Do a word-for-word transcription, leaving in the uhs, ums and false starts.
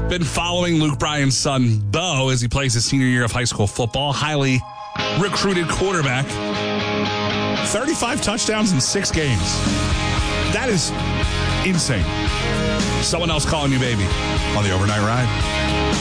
Been following Luke Bryan's son, Bo, as he plays his senior year of high school football. Highly recruited quarterback. thirty-five touchdowns in six games. That is insane. Someone else calling you baby on the Overnight Ride.